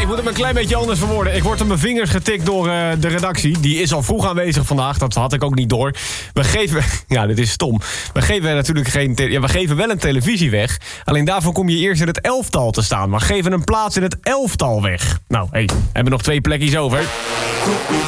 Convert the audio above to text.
moet hem een klein beetje anders verwoorden. Ik word op mijn vingers getikt door de redactie. Die is al vroeg aanwezig vandaag, dat had ik ook niet door. We geven... Ja, dit is stom. We geven natuurlijk we geven wel een televisie weg. Alleen daarvoor kom je eerst in het elftal te staan. Maar geven een plaats in het elftal weg. Nou, we hebben nog 2 plekjes over.